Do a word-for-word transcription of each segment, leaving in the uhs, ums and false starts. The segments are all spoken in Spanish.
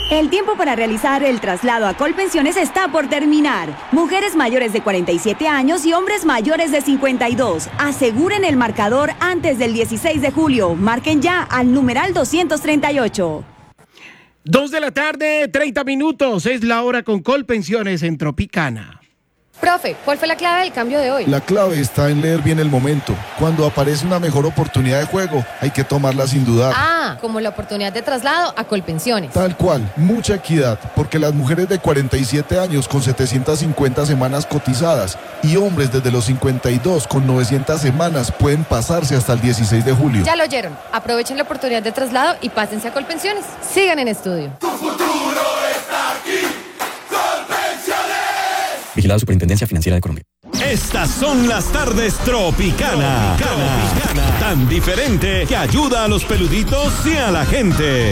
El tiempo para realizar el traslado a Colpensiones está por terminar. Mujeres mayores de cuarenta y siete años y hombres mayores de cincuenta y dos. Aseguren el marcador antes del dieciséis de julio. Marquen ya al numeral doscientos treinta y ocho. Dos de la tarde, treinta minutos. Es la hora con Colpensiones en Tropicana. Profe, ¿cuál fue la clave del cambio de hoy? La clave está en leer bien el momento. Cuando aparece una mejor oportunidad de juego, hay que tomarla sin dudar. Ah, como la oportunidad de traslado a Colpensiones. Tal cual, mucha equidad, porque las mujeres de cuarenta y siete años con setecientas cincuenta semanas cotizadas y hombres desde los cincuenta y dos con novecientas semanas pueden pasarse hasta el dieciséis de julio. Ya lo oyeron. Aprovechen la oportunidad de traslado y pásense a Colpensiones. Sigan en estudio. Tu futuro está aquí. Vigilada Superintendencia Financiera de Colombia. Estas son las tardes Tropicana. Tropicana. Tropicana. Tan diferente que ayuda a los peluditos y a la gente.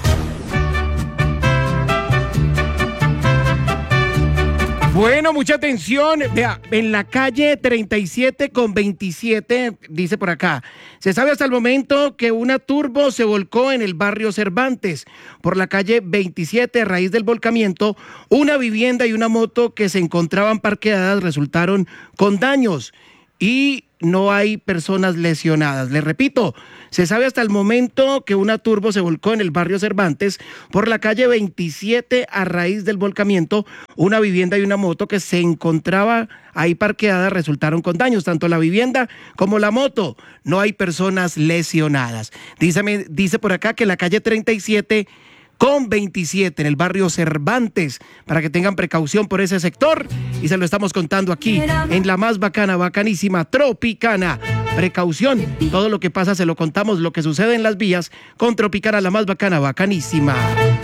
Bueno, mucha atención. Vea, en la calle treinta y siete con veintisiete, dice por acá, se sabe hasta el momento que una turbo se volcó en el barrio Cervantes. Por la calle veintisiete, a raíz del volcamiento, una vivienda y una moto que se encontraban parqueadas resultaron con daños y no hay personas lesionadas. Les repito, se sabe hasta el momento que una turbo se volcó en el barrio Cervantes. Por la calle veintisiete, a raíz del volcamiento, una vivienda y una moto que se encontraba ahí parqueadas resultaron con daños, tanto la vivienda como la moto. No hay personas lesionadas. Dice, dice por acá que la calle treinta y siete con veintisiete en el barrio Cervantes, para que tengan precaución por ese sector, y se lo estamos contando aquí en la más bacana, bacanísima, Tropicana. Precaución, todo lo que pasa se lo contamos, lo que sucede en las vías con Tropicana, la más bacana, bacanísima.